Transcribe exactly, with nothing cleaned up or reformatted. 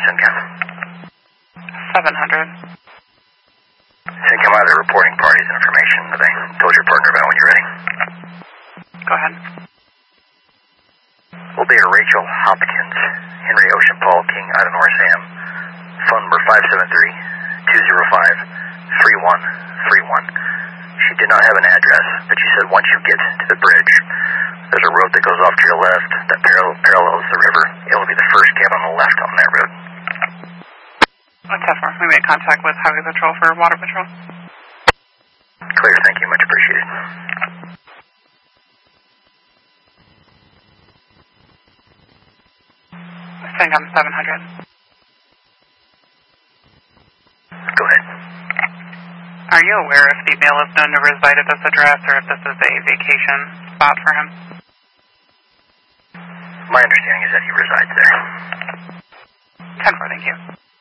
SimCam. seven hundred. SimCam, I have the reporting party's information that I told your partner about when you're ready. Go ahead. We'll be at Rachel Hopkins, Henry Ocean Paul King, Idaho Sam. Phone number five seven three, two zero five, three one three one. She did not have an address, but she said once you get to the bridge, there's a road that goes off to your left that paral- parallels the river. It will be the first cab on the left on that road. That's ten four. We made contact with Highway Patrol for Water Patrol. Clear, thank you. Much appreciated. SimCam seven hundred. Go ahead. Are you aware if the male is known to reside at this address or if this is a vacation spot for him? My understanding is that he resides there. ten four, thank you.